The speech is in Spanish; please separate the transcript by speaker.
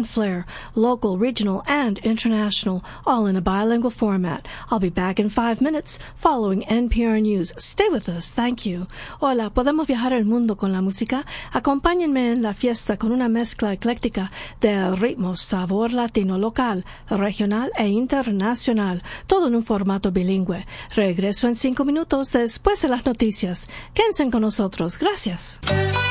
Speaker 1: Latin flair, local, regional, and international, all in a bilingual format. I'll be back in 5 minutes following NPR News. Stay with us. Thank you. Hola, ¿podemos viajar el mundo con la música? Acompáñenme en la fiesta con una mezcla ecléctica de ritmos, sabor latino local, regional e internacional, todo en un formato bilingüe. Regreso en 5 minutos después de las noticias. Quédense con nosotros. Gracias.